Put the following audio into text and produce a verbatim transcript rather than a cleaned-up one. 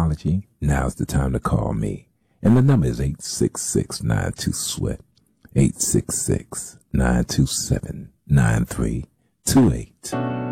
technology, now's the time to call me. And the number is eight six six, nine two, SWEAT, eight six six, nine two seven, nine three two eight.